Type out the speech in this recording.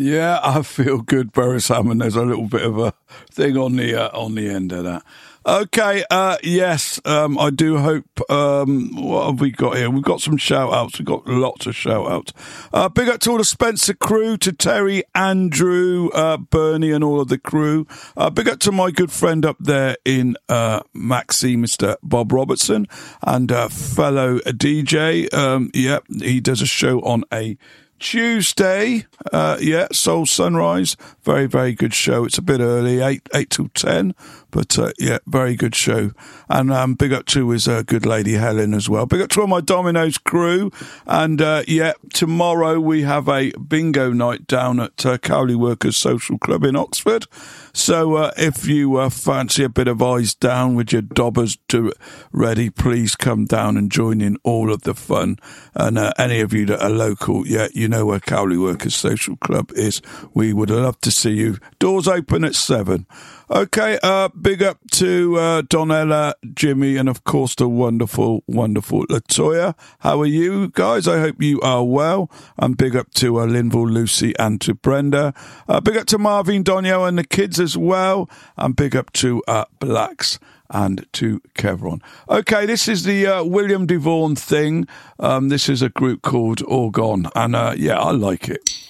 Yeah, I feel good, Boris Hammond. There's a little bit of a thing on the end of that. Okay, yes, I do hope, what have we got here? We've got some shout-outs. We've got lots of shout-outs. Big up to all the Spencer crew, to Terry, Andrew, Bernie and all of the crew. Big up to my good friend up there in Maxi, Mr. Bob Robertson, and fellow DJ. Yeah, he does a show on a Tuesday, Soul Sunrise, very, very good show. It's a bit early, 8 till 10, but very good show. And big up to his good lady Helen as well. Big up to all my Domino's crew. And tomorrow we have a bingo night down at Cowley Workers Social Club in Oxford. So if you fancy a bit of eyes down with your dobbers ready, please come down and join in all of the fun. And any of you that are local, you know where Cowley Workers Social Club is. We would love to see you. Doors open at 7. Okay, big up to Donella, Jimmy, and of course the wonderful, wonderful Latoya. How are you guys? I hope you are well. And big up to Linville, Lucy, and to Brenda. Big up to Marvin, Donio, and the kids as well. And big up to Blacks and to Kevron. Okay, this is the William DeVaughn thing. This is a group called All Gone, and I like it.